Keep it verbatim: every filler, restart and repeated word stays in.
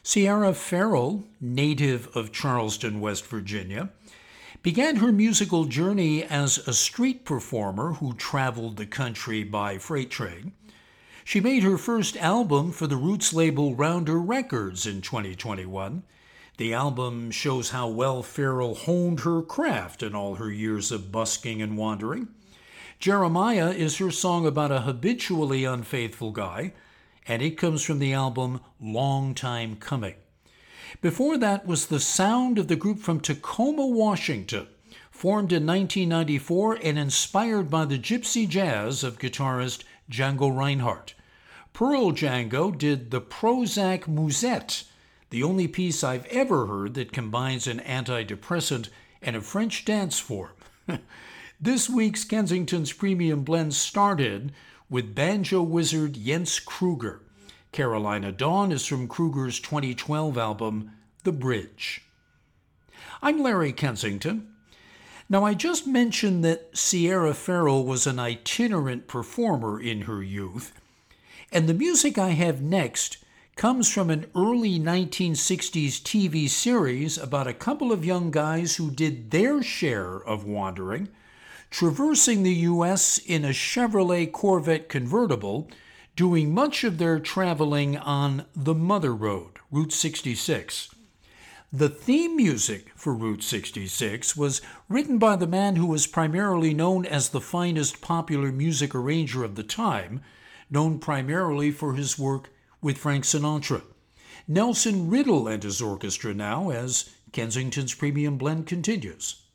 Sierra Farrell, native of Charleston, West Virginia, began her musical journey as a street performer who traveled the country by freight train. She made her first album for the roots label Rounder Records in twenty twenty-one. The album shows how well Farrell honed her craft in all her years of busking and wandering. Jeremiah is her song about a habitually unfaithful guy, and it comes from the album Long Time Coming. Before that was the sound of the group from Tacoma, Washington, formed in nineteen ninety-four and inspired by the gypsy jazz of guitarist Django Reinhardt. Pearl Django did the Prozac Musette, the only piece I've ever heard that combines an antidepressant and a French dance form. This week's Kensington's Premium Blend started with banjo wizard Jens Kruger. Carolina Dawn is from Kruger's twenty twelve album, The Bridge. I'm Larry Kensington. Now, I just mentioned that Sierra Farrell was an itinerant performer in her youth, and the music I have next comes from an early nineteen sixties T V series about a couple of young guys who did their share of wandering, traversing the U S in a Chevrolet Corvette convertible, doing much of their traveling on the Mother Road, Route sixty-six. The theme music for Route sixty-six was written by the man who was primarily known as the finest popular music arranger of the time, known primarily for his work with Frank Sinatra. Nelson Riddle and his orchestra now, as Kensington's Premium Blend continues.